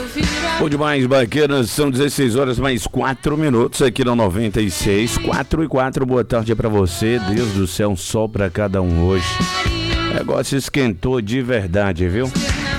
Bom demais, bacana, são 16 horas mais 4 minutos aqui na 96, 4 e 4, boa tarde pra você, Deus do céu, um sol pra cada um hoje. O negócio esquentou de verdade, viu?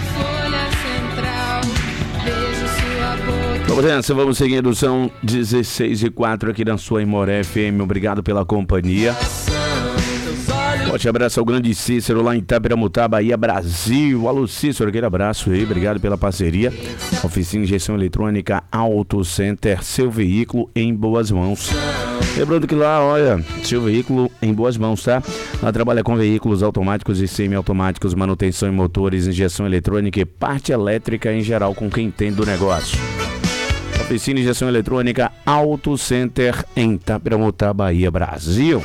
Vamos nessa, vamos seguindo, são 16 e 4 aqui na sua Imoré FM, obrigado pela companhia. Forte abraço ao grande Cícero lá em Itapiramutá, Bahia, Brasil. Alô Cícero, aquele abraço aí, obrigado pela parceria. Oficina Injeção Eletrônica Auto Center, seu veículo em boas mãos. Lembrando que lá, olha, seu veículo em boas mãos, tá? Lá trabalha com veículos automáticos e semiautomáticos, manutenção em motores, injeção eletrônica e parte elétrica em geral com quem entende do negócio. Oficina Injeção Eletrônica Auto Center em Itapiramutá, Bahia, Brasil.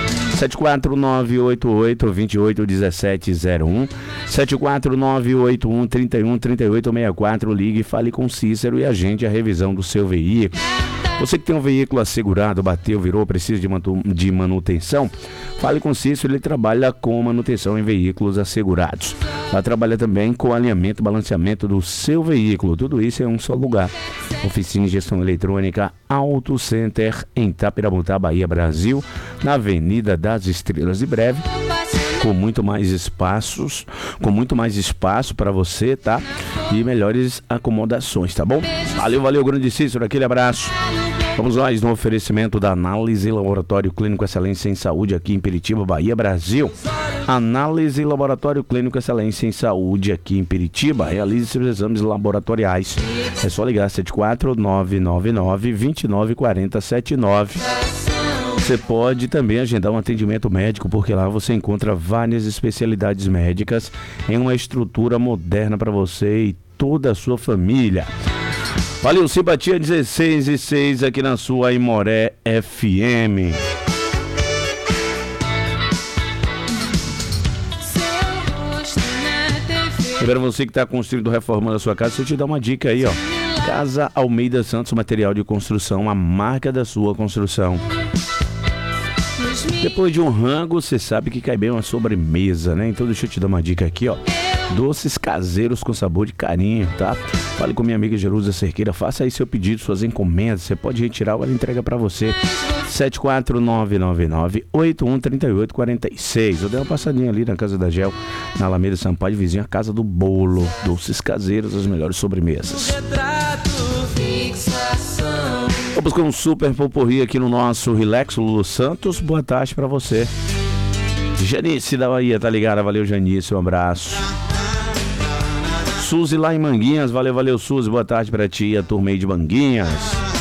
74988-281701, 74981-313864, ligue e fale com Cícero e agende a revisão do seu veículo. Você que tem um veículo assegurado, bateu, virou, precisa de manutenção, fale com Cícero, ele trabalha com manutenção em veículos assegurados. Lá trabalha também com alinhamento e balanceamento do seu veículo, tudo isso em um só lugar. Oficina de Gestão Eletrônica Auto Center em Itapiramutá, Bahia, Brasil, na Avenida das Estrelas, e breve, com muito mais espaço para você, tá? E melhores acomodações, tá bom? Valeu, grande Cícero, aquele abraço. Vamos lá, no oferecimento da Análise Laboratório Clínico Excelência em Saúde aqui em Piritiba, Bahia, Brasil. Análise Laboratório Clínico Excelência em Saúde aqui em Piritiba. Realize seus exames laboratoriais. É só ligar 74999-294079. Você pode também agendar um atendimento médico, porque lá você encontra várias especialidades médicas em uma estrutura moderna para você e toda a sua família. Valeu, simpatia 16 e 6 aqui na sua Imoré FM. Para você que está construindo, reformando a sua casa, deixa eu te dar uma dica aí, ó. Casa Almeida Santos, material de construção, a marca da sua construção. Depois de um rango, você sabe que cai bem uma sobremesa, né? Então deixa eu te dar uma dica aqui, ó. Doces caseiros com sabor de carinho, tá? Fale com minha amiga Jerusa Cerqueira, faça aí seu pedido, suas encomendas, você pode retirar ou ela entrega pra você. 74999-813846. Eu dei uma passadinha ali na casa da Gel, na Alameda Sampaio, vizinha a Casa do Bolo. Doces caseiros, as melhores sobremesas. Vamos com um super poporri aqui no nosso Relax, Lulu Santos. Boa tarde pra você. Janice da Bahia, tá ligada? Valeu, Janice, um abraço. Suzy lá em Manguinhas, valeu, Suzy, boa tarde pra ti, a turma aí de Manguinhas.